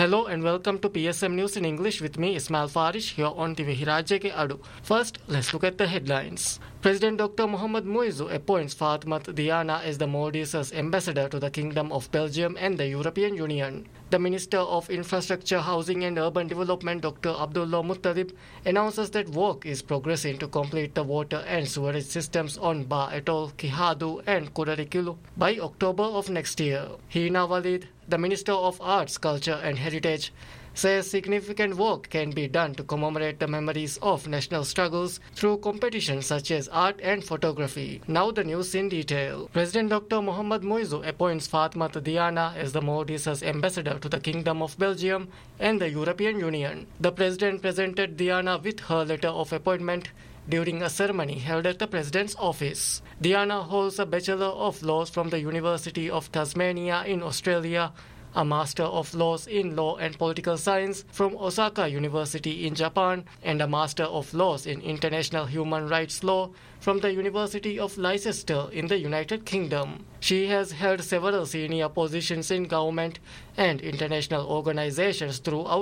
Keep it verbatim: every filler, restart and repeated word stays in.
Hello and welcome to P S M News in English with me Ismail Farish here on the Vihiraje ke Adu. First, let's look at the headlines. President Doctor Mohamed Muizzu appoints Fatmat Diana as the Maldives' ambassador to the Kingdom of Belgium and the European Union. The Minister of Infrastructure, Housing and Urban Development, Doctor Abdullah Muttalib, announces that work is progressing to complete the water and sewerage systems on Ba Atoll, Kihadu and Kurarikilu by October of next year. Hina Walid, the Minister of Arts, Culture and Heritage, says significant work can be done to commemorate the memories of national struggles through competitions such as art and photography. Now the news in detail. President Doctor Mohamed Muizzu appoints Fatmat Diana as the Maldives' ambassador to the Kingdom of Belgium and the European Union. The President presented Diana with her letter of appointment during a ceremony held at the President's office. Diana holds a Bachelor of Laws from the University of Tasmania in Australia, a Master of Laws in Law and Political Science from Osaka University in Japan, and a Master of Laws in International Human Rights Law from the University of Leicester in the United Kingdom. She has held several senior positions in government and international organizations throughout